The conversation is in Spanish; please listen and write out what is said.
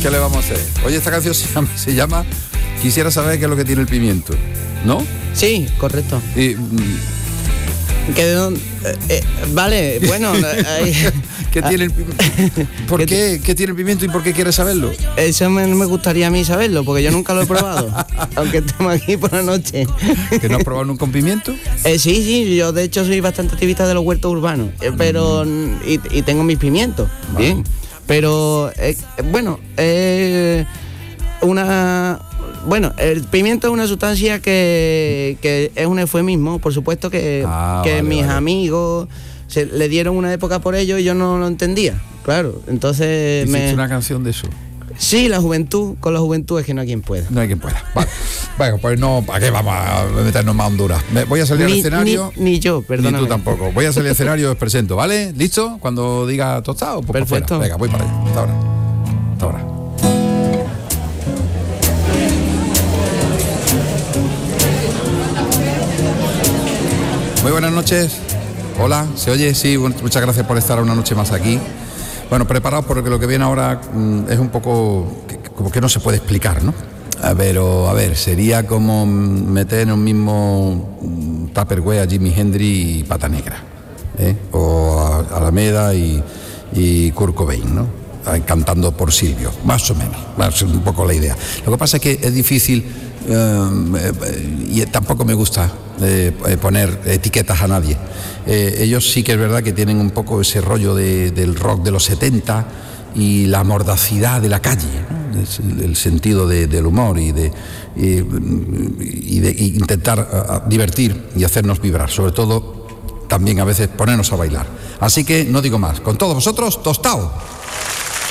¿Qué le vamos a hacer? Oye, esta canción se llama Quisiera saber qué es lo que tiene el pimiento, ¿no? Sí, correcto. Y, vale, bueno. ¿Qué tiene el pimiento? ¿Qué tiene el pimiento y por qué quieres saberlo? Eso no me gustaría a mí saberlo, porque yo nunca lo he probado, aunque estemos aquí por la noche. ¿Que no has probado nunca un pimiento? Sí, yo de hecho soy bastante activista de los huertos urbanos, pero y tengo mis pimientos, vale. Bien. Pero, el pimiento es una sustancia que es un eufemismo, por supuesto que mis amigos le dieron una época por ello y yo no lo entendía, claro. Entonces ¿Hiciste una canción de eso? Sí, la juventud, con la juventud es que no hay quien pueda. No hay quien pueda. Vale. Bueno, pues no, ¿para qué vamos a meternos más a Honduras? Voy a salir al escenario. Ni yo, perdóname. Ni tú tampoco. Voy a salir al escenario y os presento, ¿vale? ¿Listo? Cuando diga tostado, pues perfecto. Venga, voy para allá. Hasta ahora. Hasta ahora. Muy buenas noches. Hola, ¿se oye? Sí, muchas gracias por estar una noche más aquí. Bueno, preparados porque lo que viene ahora es un poco como que no se puede explicar, ¿no? Pero, a ver, sería como meter en un mismo Tupperware a Jimi Hendrix y Pata Negra, o a Alameda y Kurt Cobain, ¿no? Cantando por Silvio, más o menos, es un poco la idea. Lo que pasa es que es difícil y tampoco me gusta poner etiquetas a nadie. Ellos sí que es verdad que tienen un poco ese rollo del rock de los 70 y la mordacidad de la calle, ¿no? El sentido del humor y de intentar divertir y hacernos vibrar, sobre todo también a veces ponernos a bailar. Así que no digo más, con todos vosotros, Tostao.